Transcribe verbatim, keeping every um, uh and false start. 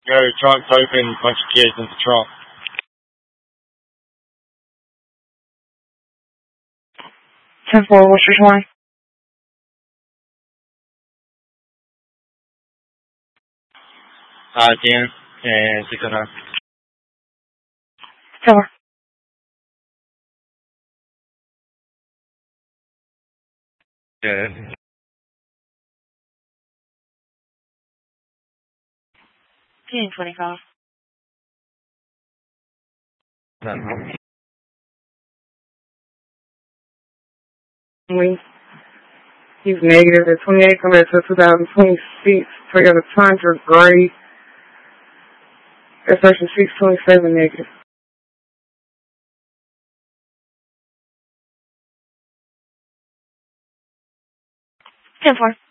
Go, trunk's open, bunch of kids in the trunk. ten four, what's your line? Uh, ten and six oh nine. Tell her. Yeah. ten twenty-five. No. He's negative at twenty-eight, coming to two thousand twenty-six. Toyota Tundra gray. That's version six twenty-seven negative. ten four.